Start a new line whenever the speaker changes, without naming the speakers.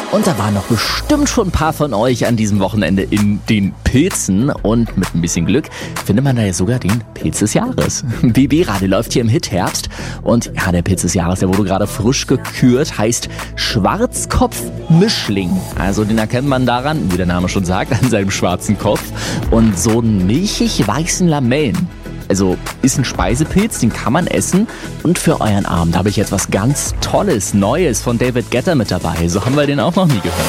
Und da waren noch bestimmt schon ein paar von euch an diesem Wochenende in den Pilzen. Und mit ein bisschen Glück findet man da ja sogar den Pilz des Jahres. BB-Radio läuft hier im Hit Herbst. Und ja, der Pilz des Jahres, der wurde gerade frisch gekürt, heißt Schwarzkopf-Mischling. Also den erkennt man daran, wie der Name schon sagt, an seinem schwarzen Kopf. Und so milchig-weißen Lamellen. Also ist ein Speisepilz, den kann man essen. Und für euren Abend habe ich jetzt was ganz Tolles, Neues von David Guetta mit dabei. So haben wir den auch noch nie gehört.